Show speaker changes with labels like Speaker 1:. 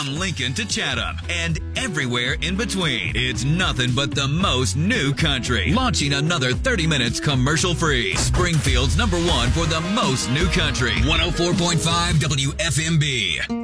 Speaker 1: From Lincoln to Chatham and everywhere in between, it's nothing but the most new country. Launching another 30 minutes commercial free. Springfield's #1 for the most new country. 104.5 WFMB.